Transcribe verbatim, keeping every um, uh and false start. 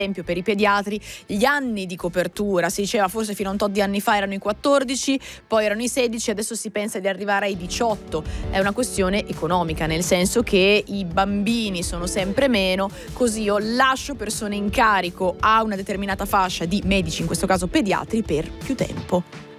esempio per i pediatri gli anni di copertura, si diceva forse fino a un tot di anni fa erano i quattordici, poi erano i sedici, adesso si pensa di arrivare ai diciotto. È una questione economica, nel senso che i bambini sono sempre meno, così io lascio persone in carico a una determinata fascia di medici, in questo caso pediatri, per più tempo.